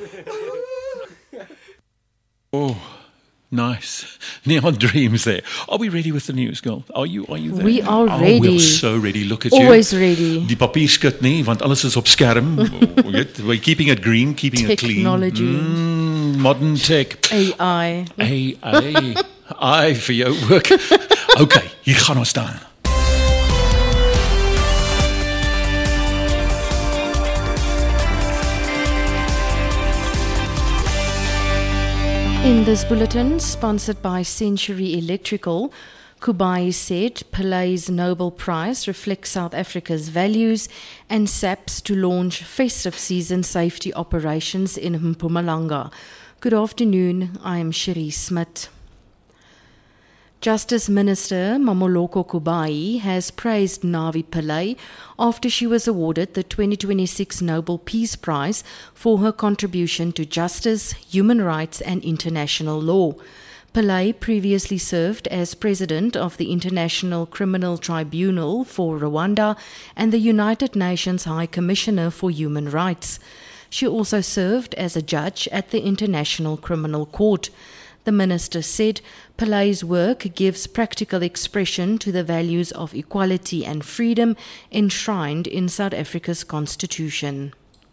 Oh, nice. Neon dreams there. Are we ready with the news, girl? Are you there? We are ready. We're so ready. Look at Always you. ready. Die papierskit nie, want alles is op skerm. We're keeping it green, keeping it clean. Technology. Modern tech. AI. AI vir jou ook. Okay, hier gaan ons staan. In this bulletin, sponsored by Century Electrical, Kubai said Pelei's Nobel Prize reflects South Africa's values and SAPS to launch festive season safety operations in Mpumalanga. Good afternoon, I am Cherie Smit. Justice Minister Mamoloko Kubai has praised Navi Pillay after she was awarded the 2026 Nobel Peace Prize for her contribution to justice, human rights and international law. Pillay previously served as president of the International Criminal Tribunal for Rwanda and the United Nations High Commissioner for Human Rights. She also served as a judge at the International Criminal Court. The minister said Pillay's work gives practical expression to the values of equality and freedom enshrined in South Africa's constitution.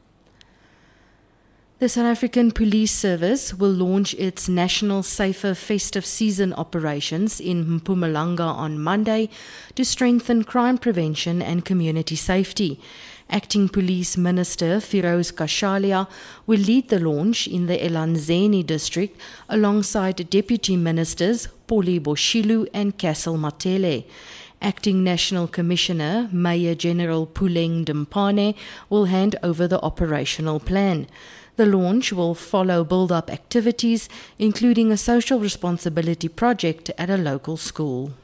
The South African Police Service will launch its National Safer Festive Season operations in Mpumalanga on Monday to strengthen crime prevention and community safety. Acting Police Minister Firoz Kashalia will lead the launch in the Elanzeni district alongside Deputy Ministers Poli Boshilu and Castle Matele. Acting National Commissioner Mayor General Puleng Dimpane will hand over the operational plan. The launch will follow build-up activities, including a social responsibility project at a local school.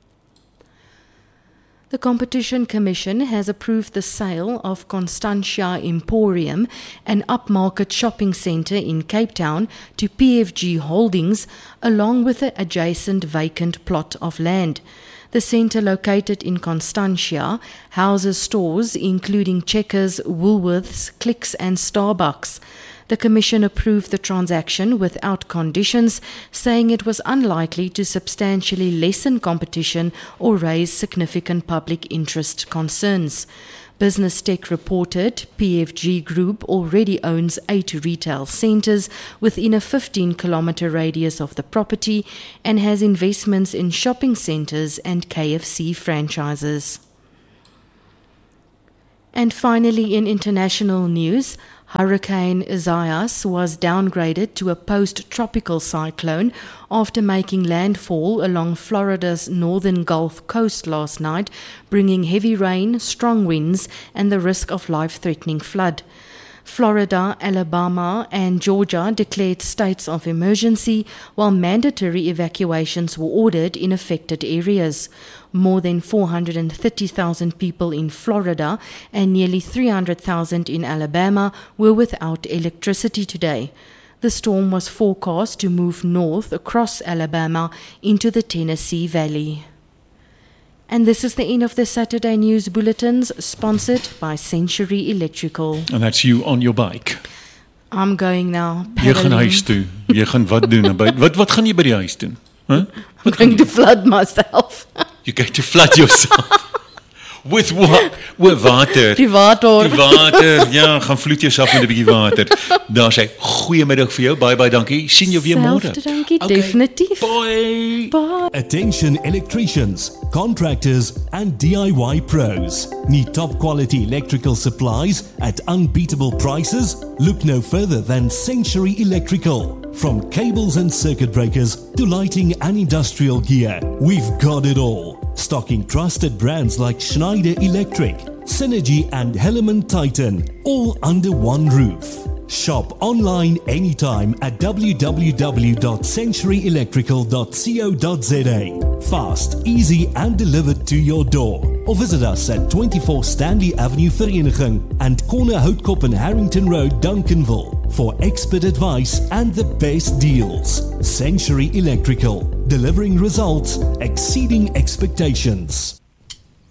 The Competition Commission has approved the sale of Constantia Emporium, an upmarket shopping centre in Cape Town, to PFG Holdings, along with the adjacent vacant plot of land. The centre, located in Constantia, houses stores including Checkers, Woolworths, Clicks and Starbucks. The Commission approved the transaction without conditions, saying it was unlikely to substantially lessen competition or raise significant public interest concerns. Business Tech reported PFG Group already owns 8 retail centres within a 15-kilometre radius of the property and has investments in shopping centres and KFC franchises. And finally, in international news, Hurricane Isaias was downgraded to a post-tropical cyclone after making landfall along Florida's northern Gulf Coast last night, bringing heavy rain, strong winds, and the risk of life-threatening flood. Florida, Alabama, and Georgia declared states of emergency, while mandatory evacuations were ordered in affected areas. More than 430,000 people in Florida and nearly 300,000 in Alabama were without electricity today. The storm was forecast to move north across Alabama into the Tennessee Valley. And this is the end of the Saturday News Bulletins, sponsored by Century Electrical. And that's you on your bike. I'm going now. Jy gaan huis toe. Jy gaan wat doen? Wat gaan jy by die huis doen? Huh? I'm going to flood myself. You're going to flood yourself. With what? With water. Die water. Die water. Ja, gaan vloed jouself met 'n bietjie water. Daar sê goeiemiddag vir jou. Baie dankie. Sien jou weer môre. Selfde dankie, definitief. Bye. Bye. Attention electricians, contractors and DIY pros. Need top quality electrical supplies at unbeatable prices? Look no further than Century Electrical. From cables and circuit breakers to lighting and industrial gear, we've got it all. Stocking trusted brands like Schneider Electric, Synergy and Helaman Titan, all under one roof. Shop online anytime at www.centuryelectrical.co.za. Fast, easy and delivered to your door. Or visit us at 24 Stanley Avenue Vereniging and Corner Houtkop and Harrington Road, Duncanville for expert advice and the best deals. Century Electrical, delivering results exceeding expectations.